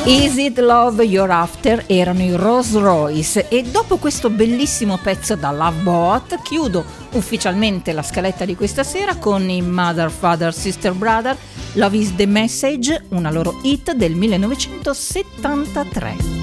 Is It Love You're After erano i Rolls Royce, e dopo questo bellissimo pezzo da Love Boat chiudo ufficialmente la scaletta di questa sera con i Mother, Father, Sister, Brother, Love Is The Message, una loro hit del 1973.